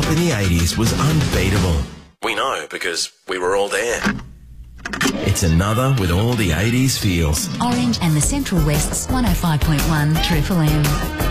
up in the 80s was unbeatable. We know because we were all there. It's another with all the 80s feels. Orange and the Central West's 105.1 Triple M.